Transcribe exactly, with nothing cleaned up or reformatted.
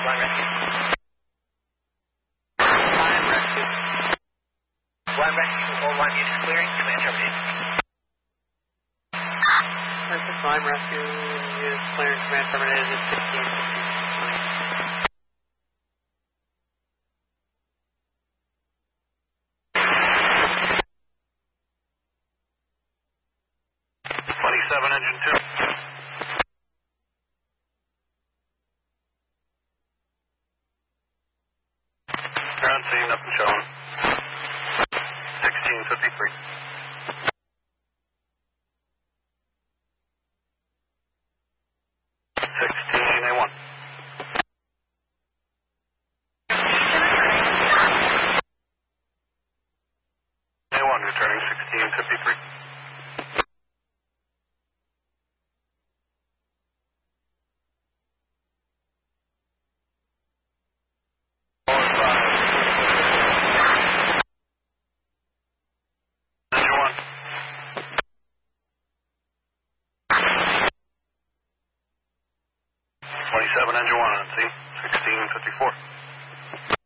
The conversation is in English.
one rescue. One rescue. One rescue, all one unit clearing, command terminated. This is Lime Rescue, unit clearing, command terminated at sixteen fifty-nine. twenty-seven, engine two. Ground scene, nothing showing. sixteen fifty-three. sixteen A one. A one returning sixteen fifty-three. twenty-seven, engine one on scene, sixteen fifty-four.